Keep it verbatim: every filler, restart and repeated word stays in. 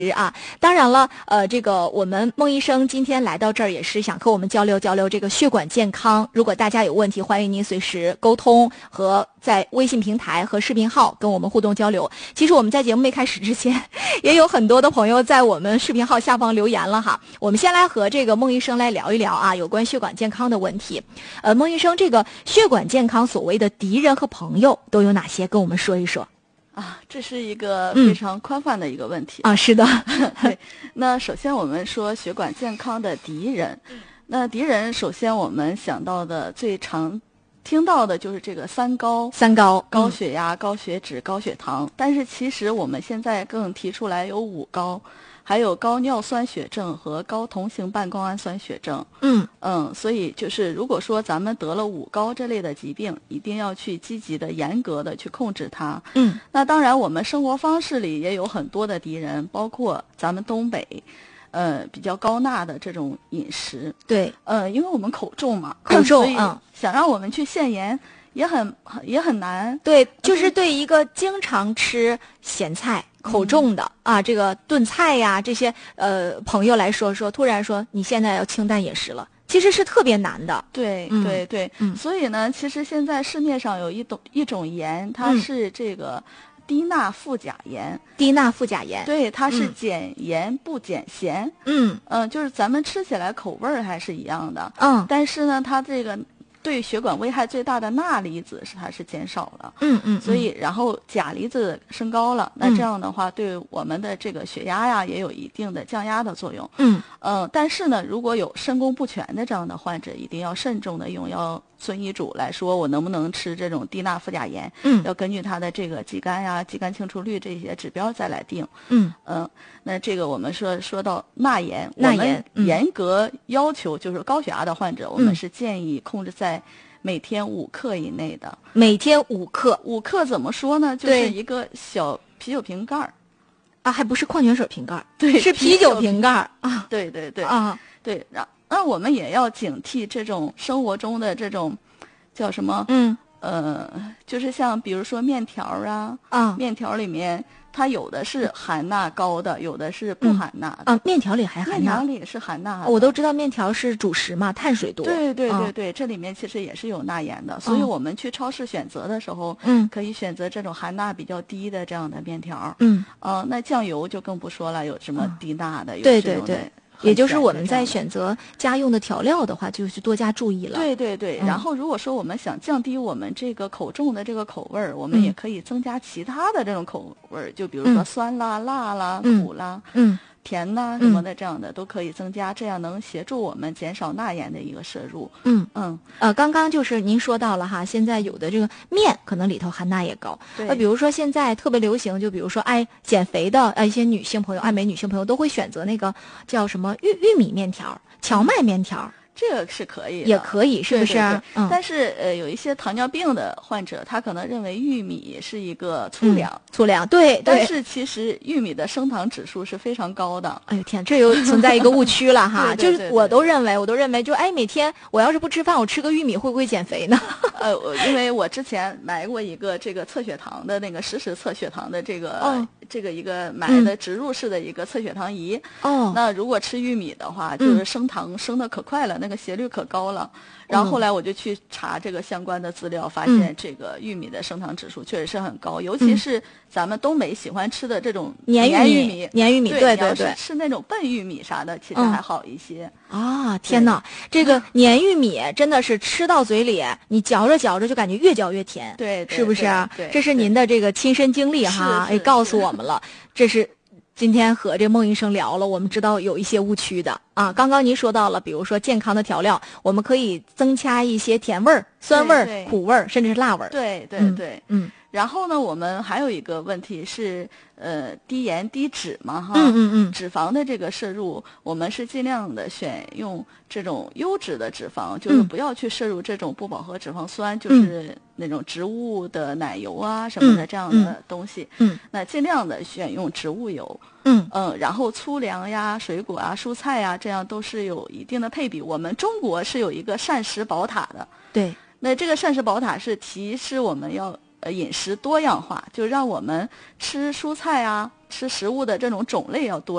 啊，当然了，呃，这个我们孟医生今天来到这儿也是想和我们交流交流这个血管健康。如果大家有问题，欢迎您随时沟通和在微信平台和视频号跟我们互动交流。其实我们在节目没开始之前，也有很多的朋友在我们视频号下方留言了哈。我们先来和这个孟医生来聊一聊啊，有关血管健康的问题。呃，孟医生，这个血管健康所谓的敌人和朋友都有哪些？跟我们说一说。 啊，这是一个非常宽泛的一个问题、 嗯、啊，是的。 对，那首先我们说血管健康的敌人，那敌人首先我们想到的最常听到的就是这个三高， 三高， 高血压、嗯、高血脂、高血糖。但是其实我们现在更提出来有五高，还有高尿酸血症和高同型半胱氨酸血症。 嗯嗯，所以就是如果说咱们得了五高这类的疾病，一定要去积极的、严格的去控制它。 嗯， 那当然，我们生活方式里也有很多的敌人，包括咱们东北。呃，比较高钠的这种饮食， 对， 呃，因为我们口重嘛， 口重， 所以想让我们去限盐也很也很难。 对，就是对一个经常吃咸菜、口重的、嗯、啊，这个炖菜呀这些呃朋友来说，说突然说你现在要清淡饮食了，其实是特别难的。 对、 嗯、 对对、嗯，所以呢，其实现在市面上有一种一种盐，它是这个。嗯低钠富钾盐， 低钠富钾盐， 对，它是减盐不减咸， 嗯嗯、呃，就是咱们吃起来口味儿还是一样的， 嗯， 但是呢，它这个对血管危害最大的钠离子是它是减少了， 嗯嗯， 所以然后钾离子升高了，那这样的话对我们的这个血压呀也有一定的降压的作用， 嗯嗯、呃，但是呢，如果有肾功不全的这样的患者，一定要慎重的用药。遵医嘱来说，我能不能吃这种低钠富钾盐？ 嗯， 要根据它的这个肌酐呀、肌酐清除率这些指标再来定。 嗯嗯、呃，那这个我们说说到钠盐， 钠盐我们严格要求就是高血压的患者，嗯、我们是建议控制在每天五克以内的。 每天五克， 五克怎么说呢？就是一个小啤酒瓶盖儿啊，还不是矿泉水瓶盖儿， 对， 是啤酒瓶盖儿啊。 对对对啊， 对，然。那我们也要警惕这种生活中的这种叫什么？ 嗯， 呃，就是像比如说面条啊， 啊， 面条里面它有的是含钠高的，有的是不含钠的。 嗯、啊，面条里还含钠？ 面条里也是含钠的。 我都知道面条是主食嘛，碳水多。 对对对对， 啊、 这里面其实也是有钠盐的，所以我们去超市选择的时候， 嗯， 可以选择这种含钠比较低的这样的面条。 嗯， 呃，那酱油就更不说了，有什么低钠的， 嗯、 有对这种的。 对对。也就是我们在选择家用的调料的话，就是多加注意了。 对对对、嗯，然后如果说我们想降低我们这个口重的这个口味儿，我们也可以增加其他的这种口味儿，嗯、就比如说酸啦、嗯、辣啦、苦啦、 嗯、 甜呐什么的，这样的、嗯、都可以增加，这样能协助我们减少钠盐的一个摄入。 嗯嗯， 呃，刚刚就是您说到了哈，现在有的这个面可能里头含钠也高。 对。 呃，比如说现在特别流行，就比如说爱减肥的呃一些女性朋友，爱美女性朋友都会选择那个叫什么玉玉米面条、荞麦面条。嗯， 这个是可以的， 也可以，是不是？ 对对对嗯。 但是呃，有一些糖尿病的患者，他可能认为玉米是一个粗粮， 嗯、粗粮，对对。 但是其实玉米的升糖指数是非常高的。 哎呦天，这又存在一个误区了哈！ 对对对对对， 就是我都认为，我都认为，就哎，每天我要是不吃饭，我吃个玉米会不会减肥呢？ 呃，因为我之前买过一个这个测血糖的那个实时测血糖的这个、 哦、 这个一个买的植入式的一个测血糖仪。 哦。 那如果吃玉米的话，就是升糖升的可快了，嗯、那个斜率可高了。然后后来我就去查这个相关的资料，发现这个玉米的升糖指数确实是很高，嗯、尤其是咱们东北喜欢吃的这种黏玉米， 黏玉米，对对对， 吃那种笨玉米啥的，其实还好一些。 嗯、啊，天哪，这个黏玉米真的是吃到嘴里，你嚼着嚼着就感觉越嚼越甜， 对，对是不是？ 对， 这是您的这个亲身经历哈，也告诉我们了，这是。今天和这孟医生聊了，我们知道有一些误区的啊。刚刚您说到了，比如说健康的调料，我们可以增加一些甜味儿、酸味儿、苦味儿，甚至是辣味儿。 对对对， 嗯。嗯然后呢，我们还有一个问题是，呃，低盐低脂嘛，哈， 嗯嗯嗯， 脂肪的这个摄入，我们是尽量的选用这种优质的脂肪，就是不要去摄入这种不饱和脂肪酸，嗯、就是那种植物的奶油啊什么的这样的东西。 嗯，嗯那尽量的选用植物油。 嗯嗯，然后粗粮呀、水果啊、蔬菜呀，这样都是有一定的配比。我们中国是有一个膳食宝塔的。 对。 那这个膳食宝塔是提示我们要呃饮食多样化，就让我们吃蔬菜啊，吃食物的这种种类要多。